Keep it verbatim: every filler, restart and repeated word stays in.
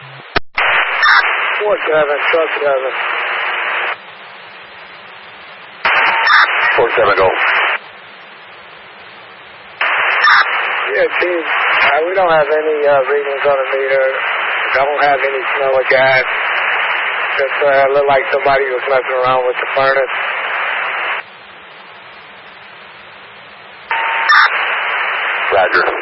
four seven, truck seven. four seven, go. Yeah, team, uh, we don't have any uh, readings on the meter. Don't have any smell of gas. Just uh, looked like somebody was messing around with the furnace. Roger.